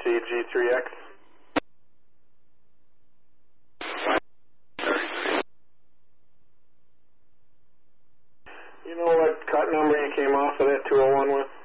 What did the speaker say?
CG3X. You know what cut number you came off of that 201 with?